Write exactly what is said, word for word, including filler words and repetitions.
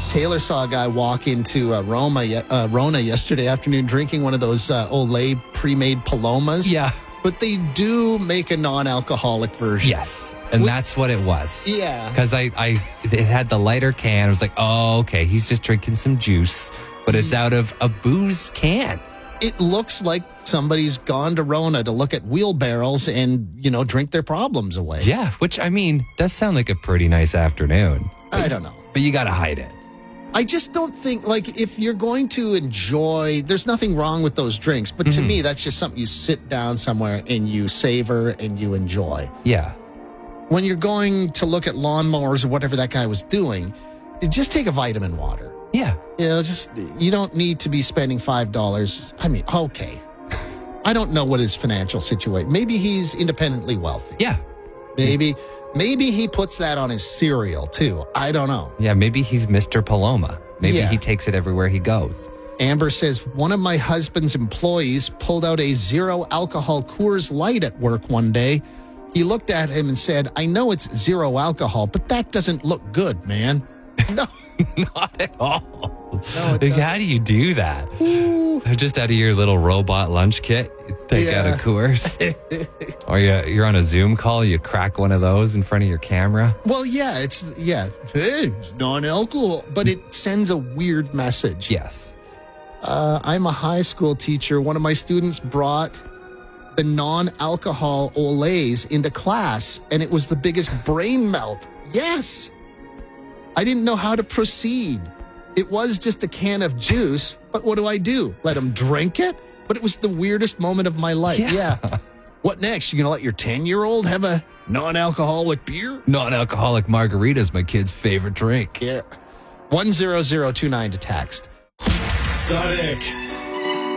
Taylor saw a guy walk into uh, Roma, uh, Rona yesterday afternoon drinking one of those uh, Olay pre-made Palomas. Yeah. But they do make a non-alcoholic version. Yes. And Which, that's what it was. Yeah. Because I, I, it had the lighter can. I was like, oh, okay, he's just drinking some juice, but it's out of a booze can. It looks like somebody's gone to Rona to look at wheelbarrows and, you know, drink their problems away. Yeah, which, I mean, does sound like a pretty nice afternoon. But, I don't know. But you got to hide it. I just don't think, like, if you're going to enjoy, there's nothing wrong with those drinks. But to Mhm. me, that's just something you sit down somewhere and you savor and you enjoy. Yeah. When you're going to look at lawnmowers or whatever that guy was doing, just take a vitamin water. Yeah. You know, just, you don't need to be spending five dollars. I mean, okay. I don't know what his financial situation. Maybe he's independently wealthy. Yeah. Maybe, maybe he puts that on his cereal too. I don't know. Yeah, maybe he's Mister Paloma. Maybe Yeah. he takes it everywhere he goes. Amber says, one of my husband's employees pulled out a zero alcohol Coors Light at work one day. He looked at him and said, I know it's zero alcohol, but that doesn't look good, man. No. Not at all. No, it Like, how do you do that? Just out of your little robot lunch kit, take out Yeah. a Coors. Or you, you're on a Zoom call, you crack one of those in front of your camera. Well, yeah, it's, yeah, hey, it's non-alcohol, but it sends a weird message. Yes. Uh, I'm a high school teacher. One of my students brought the non-alcohol Olays into class, and it was the biggest brain melt. Yes. I didn't know how to proceed. It was just a can of juice, but what do I do? Let him drink it? But it was the weirdest moment of my life. Yeah. Yeah. What next? You gonna let your ten-year-old have a non-alcoholic beer? Non-alcoholic margarita's my kid's favorite drink. Yeah. one zero zero two nine to text. Sonic.